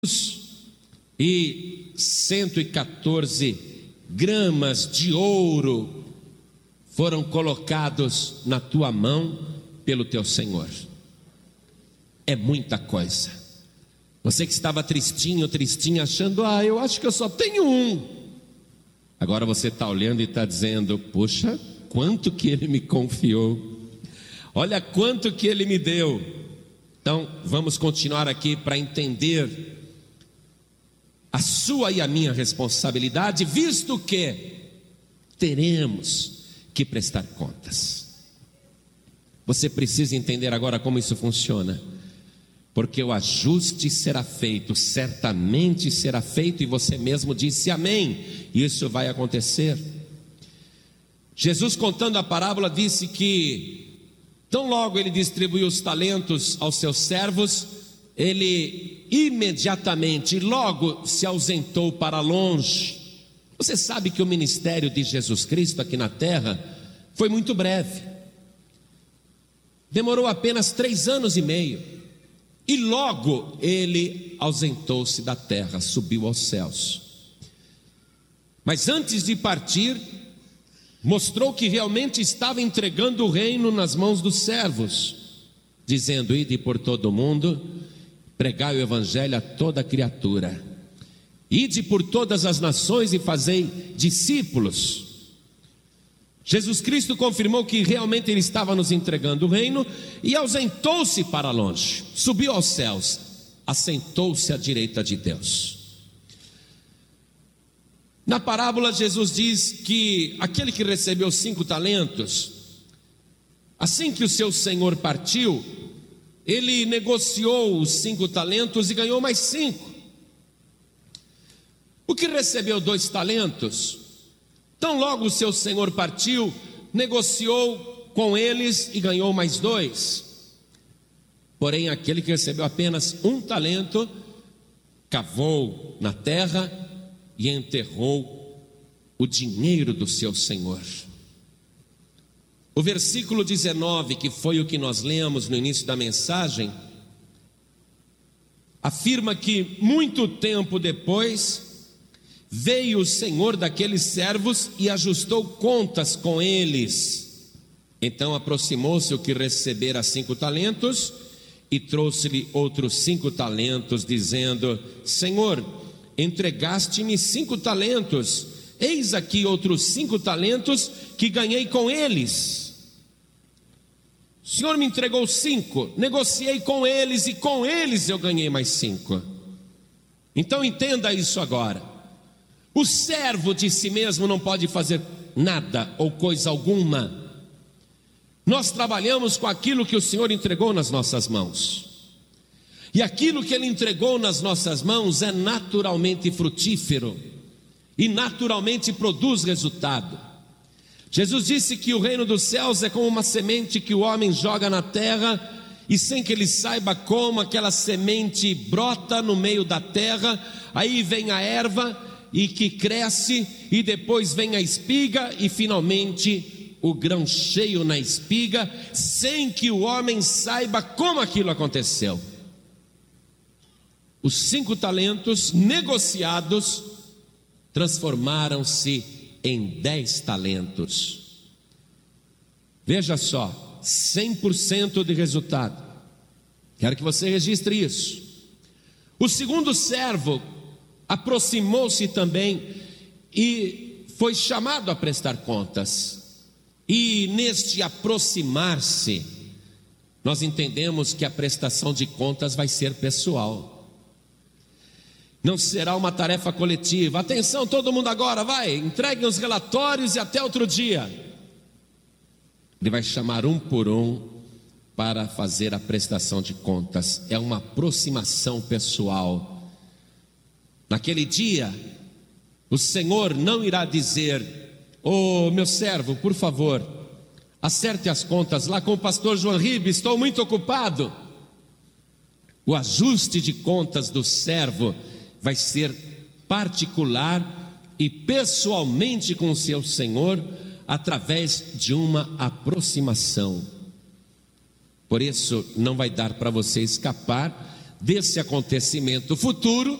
e 114 gramas de ouro foram colocados na tua mão pelo teu Senhor. É muita coisa. Você que estava tristinho, achando, eu acho que eu só tenho um. Agora você está olhando e está dizendo, poxa, quanto que Ele me confiou. Olha quanto que Ele me deu. Então, vamos continuar aqui para entender a sua e a minha responsabilidade, visto que teremos que prestar contas. Você precisa entender agora como isso funciona, porque o ajuste será feito, certamente será feito, e você mesmo disse amém, isso vai acontecer. Jesus, contando a parábola, disse que tão logo ele distribuiu os talentos aos seus servos, ele imediatamente, logo se ausentou para longe. Você sabe que o ministério de Jesus Cristo aqui na terra foi muito breve, demorou apenas 3 anos e meio, e logo ele ausentou-se da terra, subiu aos céus. Mas antes de partir, mostrou que realmente estava entregando o reino nas mãos dos servos, dizendo: ide por todo o mundo, pregai o evangelho a toda criatura, ide por todas as nações e fazei discípulos. Jesus Cristo confirmou que realmente Ele estava nos entregando o reino e ausentou-se para longe, subiu aos céus, assentou-se à direita de Deus. Na parábola, Jesus diz que aquele que recebeu 5 talentos, assim que o seu senhor partiu, ele negociou os 5 talentos e ganhou mais 5. O que recebeu 2 talentos, tão logo o seu senhor partiu, negociou com eles e ganhou mais 2. Porém, aquele que recebeu apenas 1 talento, cavou na terra e enterrou o dinheiro do seu senhor. O versículo 19, que foi o que nós lemos no início da mensagem, afirma que muito tempo depois veio o senhor daqueles servos e ajustou contas com eles. Então aproximou-se o que recebera 5 talentos e trouxe-lhe outros 5 talentos, dizendo: Senhor, entregaste-me 5 talentos, eis aqui outros 5 talentos que ganhei com eles. O Senhor me entregou 5, negociei com eles e com eles eu ganhei mais 5. Então entenda isso agora. O servo de si mesmo não pode fazer nada ou coisa alguma. Nós trabalhamos com aquilo que o Senhor entregou nas nossas mãos. E aquilo que Ele entregou nas nossas mãos é naturalmente frutífero e naturalmente produz resultado. Jesus disse que o reino dos céus é como uma semente que o homem joga na terra, e sem que ele saiba como, aquela semente brota no meio da terra, aí vem a erva e que cresce, e depois vem a espiga, e finalmente o grão cheio na espiga, sem que o homem saiba como aquilo aconteceu. Os 5 talentos negociados transformaram-se em 10 talentos. Veja só, 100% de resultado. Quero que você registre isso. O segundo servo aproximou-se também e foi chamado a prestar contas. E neste aproximar-se, nós entendemos que a prestação de contas vai ser pessoal. Não será uma tarefa coletiva. Atenção, todo mundo agora, vai, entreguem os relatórios e até outro dia. Ele vai chamar um por um para fazer a prestação de contas. É uma aproximação pessoal. Naquele dia, o Senhor não irá dizer: ô meu servo, por favor, acerte as contas lá com o pastor João Ribe, estou muito ocupado. O ajuste de contas do servo vai ser particular e pessoalmente com o seu Senhor, através de uma aproximação. Por isso, não vai dar para você escapar desse acontecimento futuro,